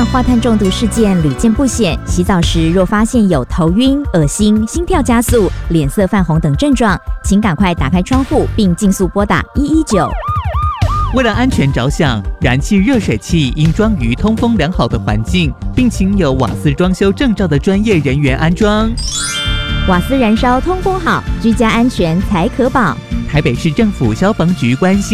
化碳中毒事件屡见不鲜，洗澡时若发现有头晕、恶心、心跳加速、脸色泛红等症状，请赶快打开窗户并尽速拨打119。 为了安全着想，燃气热水器应装于通风良好的环境，并请有瓦斯装修证照的专业人员安装。 瓦斯燃烧通风好，居家安全才可保。 台北市政府消防局关心